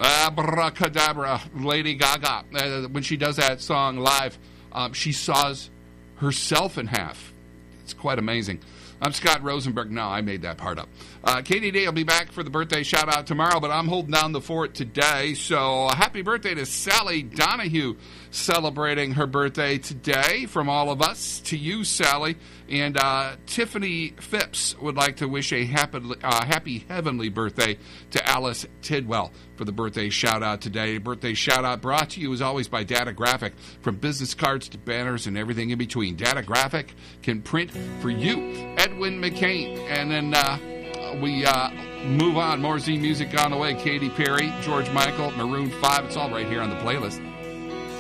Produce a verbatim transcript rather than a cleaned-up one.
Abracadabra, Lady Gaga. Uh, when she does that song live, um, she saws herself in half. It's quite amazing. I'm Scott Rosenberg. No, I made that part up. Uh, Katie D will be back for the birthday shout-out tomorrow, but I'm holding down the fort today. So happy birthday to Sally Donahue, celebrating her birthday today. From all of us to you, Sally. And uh, Tiffany Phipps would like to wish a happy, uh, happy heavenly birthday to Alice Tidwell for the birthday shout-out today. Birthday shout-out brought to you, as always, by Data Graphic. From business cards to banners and everything in between, Data Graphic can print for you. Edwin McCain. And then uh, we uh, move on. More Z music on the way. Katy Perry, George Michael, Maroon five. It's all right here on the playlist.